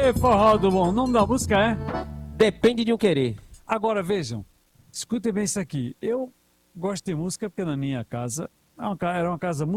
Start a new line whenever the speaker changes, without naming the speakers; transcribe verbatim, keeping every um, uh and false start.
Ê, forró do bom. O nome da música é?
Depende de um querer.
Agora vejam, escutem bem isso aqui. Eu gosto de música porque na minha casa é uma ca- era uma casa muito